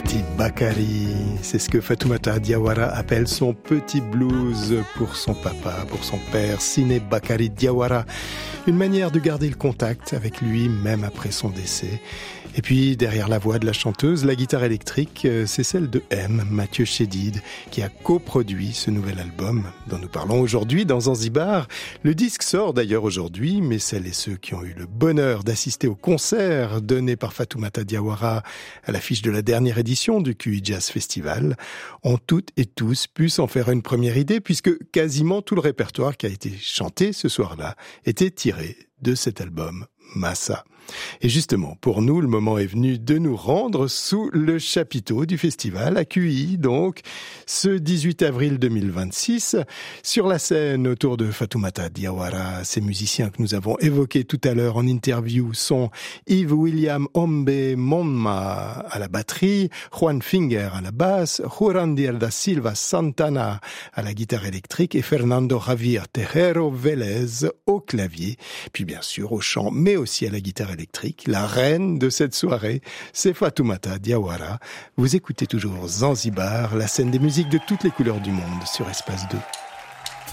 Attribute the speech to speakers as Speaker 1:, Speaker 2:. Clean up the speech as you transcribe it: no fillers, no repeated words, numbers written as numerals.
Speaker 1: Petit Bakary, c'est ce que Fatoumata Diawara appelle son petit blues pour son papa, pour son père, Sine Bakary Diawara. Une manière de garder le contact avec lui même après son décès. Et puis derrière la voix de la chanteuse, la guitare électrique, c'est celle de M, Mathieu Chédid, qui a coproduit ce nouvel album dont nous parlons aujourd'hui dans Zanzibar. Le disque sort d'ailleurs aujourd'hui, mais celles et ceux qui ont eu le bonheur d'assister au concert donné par Fatoumata Diawara à l'affiche de la dernière édition du QI Jazz Festival ont toutes et tous pu s'en faire une première idée, puisque quasiment tout le répertoire qui a été chanté ce soir-là était tiré de cet album Massa. Et justement, pour nous, le moment est venu de nous rendre sous le chapiteau du festival, à QI, donc, ce 18 avril 2026. Sur la scène, autour de Fatoumata Diawara, ces musiciens que nous avons évoqués tout à l'heure en interview sont Yves William Ombe Monma à la batterie, Juan Finger à la basse, Jurandir da Silva Santana à la guitare électrique et Fernando Javier Tejero Vélez au clavier, puis bien sûr au chant, mais aussi à la guitare électrique. La reine de cette soirée, c'est Fatoumata Diawara. Vous écoutez toujours Zanzibar, la scène des musiques de toutes les couleurs du monde sur Espace 2.